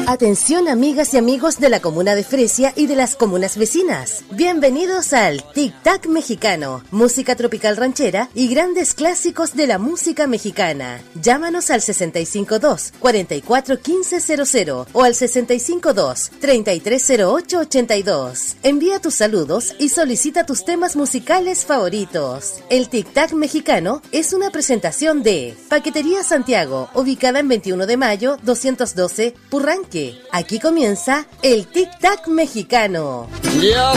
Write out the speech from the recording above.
Atención amigas y amigos de la comuna de Fresia y de las comunas vecinas. Bienvenidos al Tic Tac Mexicano, música tropical ranchera y grandes clásicos de la música mexicana. Llámanos al 652-441500 o al 652-330882. Envía tus saludos y solicita tus temas musicales favoritos. El Tic Tac Mexicano es una presentación de Paquetería Santiago, ubicada en 21 de mayo 212 Purranque. Aquí comienza el Tic Tac Mexicano. Ya